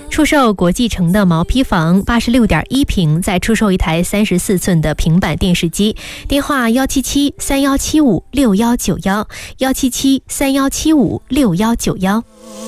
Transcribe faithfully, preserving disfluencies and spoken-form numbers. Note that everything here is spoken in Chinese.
出售国际城的毛坯房八十六点一平，再出售一台三十四寸的平板电视机。电话幺七七三幺七五六幺九幺，幺七七三幺七五六幺九幺。